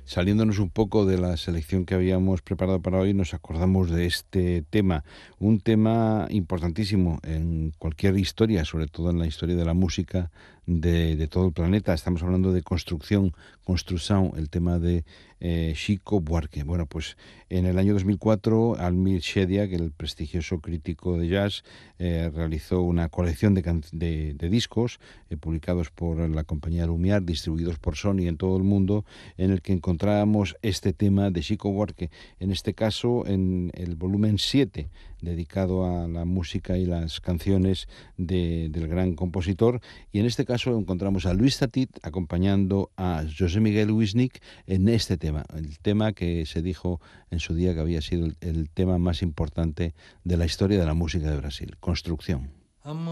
Saliéndonos un poco de la selección que habíamos preparado para hoy, nos acordamos de este tema, un tema importantísimo en cualquier historia, sobre todo en la historia de la música de todo el planeta. Estamos hablando de construcción, el tema de Chico Buarque. Bueno, pues en el año 2004, Almir Shediak, el prestigioso crítico de jazz, realizó una colección de discos publicados por la compañía Lumiar, distribuidos por Sony en todo el mundo, en el que encontrábamos este tema de Chico Buarque, en este caso en el volumen 7, dedicado a la música y las canciones del gran compositor, y en este caso encontramos a Luis Tatit acompañando a José Miguel Wisnik en este tema, el tema que se dijo en su día que había sido el tema más importante de la historia de la música de Brasil, Construcción.